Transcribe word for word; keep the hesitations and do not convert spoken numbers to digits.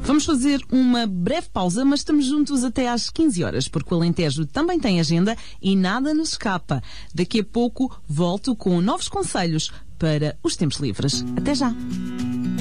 Vamos fazer uma breve pausa, mas estamos juntos até às quinze horas, porque o Alentejo também tem agenda e nada nos escapa. Daqui a pouco volto com novos conselhos para os tempos livres. Até já!